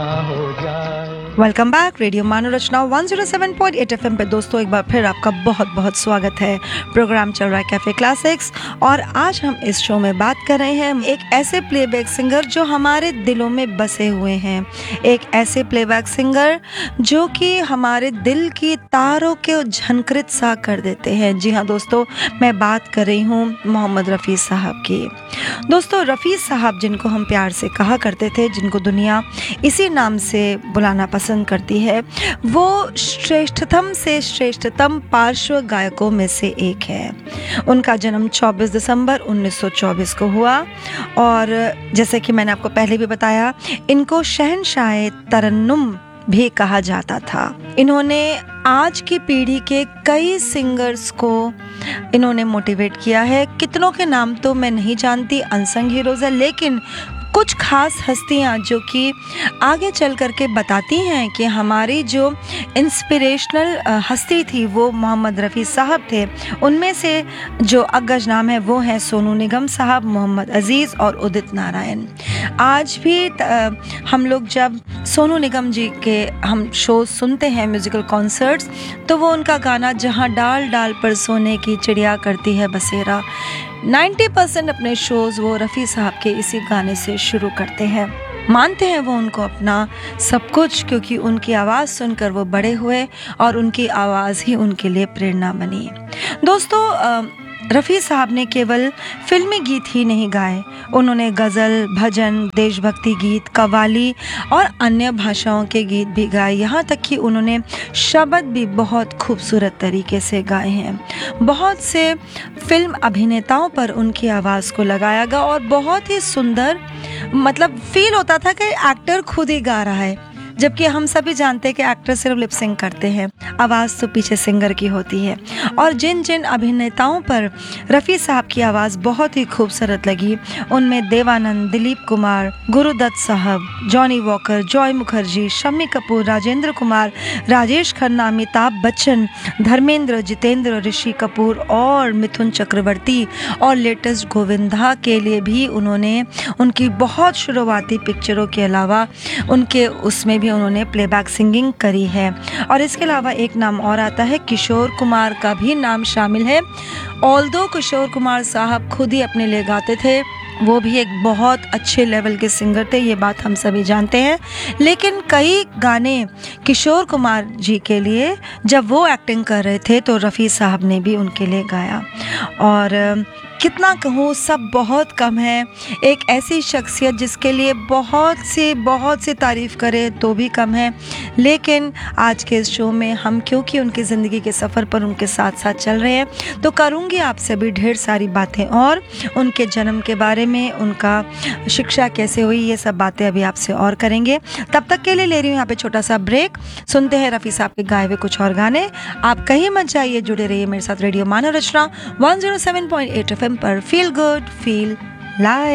हो जाए। Welcome back radio मनोरचना 107.8 FM पे दोस्तों एक बार फिर आपका बहुत बहुत स्वागत है। प्रोग्राम चल रहा है कैफे क्लासिक्स और आज हम इस शो में बात कर रहे हैं एक ऐसे प्लेबैक सिंगर जो हमारे दिलों में बसे हुए हैं, एक ऐसे प्लेबैक सिंगर जो कि हमारे दिल की तारों को झनकृत सा कर देते हैं। जी हाँ दोस्तों, मैं बात कर रही हूँ मोहम्मद रफ़ी साहब की। दोस्तों, रफ़ी साहब जिनको हम प्यार से कहा करते थे, जिनको दुनिया इसी नाम से बुलाना पसंद करती है, वो श्रेष्ठतम से श्रेष्ठतम पार्श्व गायकों में से एक है। उनका जन्म 24 दिसंबर 1924 को हुआ और जैसे कि मैंने आपको पहले भी बताया, इनको शहंशाह तरन्नुम भी कहा जाता था। इन्होंने आज की पीढ़ी के कई सिंगर्स को इन्होंने मोटिवेट किया है। कितनों के नाम तो मैं नहीं जानती, अनसंग हीरोज़ है, लेकिन कुछ खास हस्तियां जो कि आगे चल कर के बताती हैं कि हमारी जो इंस्पिरेशनल हस्ती थी वो मोहम्मद रफ़ी साहब थे। उनमें से जो अग्रज नाम है वो हैं सोनू निगम साहब, मोहम्मद अजीज़ और उदित नारायण। आज भी हम लोग जब सोनू निगम जी के हम शो सुनते हैं, म्यूज़िकल कॉन्सर्ट्स, तो वो उनका गाना जहाँ डाल डाल पर सोने की चिड़िया करती है बसेरा, 90% अपने शोज़ वो रफ़ी साहब के इसी गाने से शुरू करते हैं। मानते हैं वो उनको अपना सब कुछ, क्योंकि उनकी आवाज़ सुनकर वो बड़े हुए और उनकी आवाज़ ही उनके लिए प्रेरणा बनी। दोस्तों, रफ़ी साहब ने केवल फिल्मी गीत ही नहीं गाए, उन्होंने गज़ल, भजन, देशभक्ति गीत, कव्वाली और अन्य भाषाओं के गीत भी गाए। यहाँ तक कि उन्होंने शब्द भी बहुत खूबसूरत तरीके से गाए हैं। बहुत से फिल्म अभिनेताओं पर उनकी आवाज़ को लगाया गया और बहुत ही सुंदर, मतलब फील होता था कि एक्टर खुद ही गा रहा है, जबकि हम सभी जानते हैं कि एक्टर सिर्फ लिप सिंक करते हैं, आवाज़ तो पीछे सिंगर की होती है। और जिन जिन अभिनेताओं पर रफ़ी साहब की आवाज़ बहुत ही खूबसूरत लगी, उनमें देवानंद, दिलीप कुमार, गुरुदत्त साहब, Johnny walker, Joy Mukherjee, Shammi Kapoor, Rajendra Kumar, Rajesh Khanna, Amitabh Bachchan, Dharmendra, Jitendra, Rishi Kapoor और मिथुन चक्रवर्ती और लेटेस्ट गोविंदा के लिए भी उन्होंने उनकी बहुत शुरुआती पिक्चरों के अलावा उनके उसमें भी उन्होंने प्लेबैक सिंगिंग करी है। और इसके अलावा एक नाम और आता है, किशोर कुमार का भी नाम शामिल है। ऑल्दो किशोर कुमार साहब खुद ही अपने लिए गाते थे, वो भी एक बहुत अच्छे लेवल के सिंगर थे, ये बात हम सभी जानते हैं। लेकिन कई गाने किशोर कुमार जी के लिए जब वो एक्टिंग कर रहे थे तो रफ़ी साहब ने भी उनके लिए गाया। और कितना कहूँ, सब बहुत कम है। एक ऐसी शख्सियत जिसके लिए बहुत सी तारीफ़ करें तो भी कम है। लेकिन आज के इस शो में हम क्योंकि उनकी ज़िंदगी के सफ़र पर उनके साथ साथ चल रहे हैं, तो करूँगी आपसे भी ढेर सारी बातें और उनके जन्म के बारे में, उनका शिक्षा कैसे हुई, ये सब बातें अभी आपसे और करेंगे। तब तक के लिए ले रही हूँ यहाँ पे छोटा सा ब्रेक। सुनते हैं रफ़ी साहब के गाए हुए कुछ और गाने। आप कहीं मत जाइए, जुड़े रहिए मेरे साथ रेडियो मनोरचना 107.8 FM पर। Feel good, feel live.